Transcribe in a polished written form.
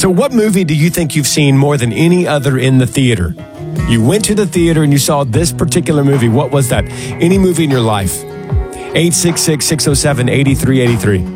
So what movie do you think you've seen more than any other in the theater? You went to the theater and you saw this particular movie. What was that? Any movie in your life? 866-607-8383.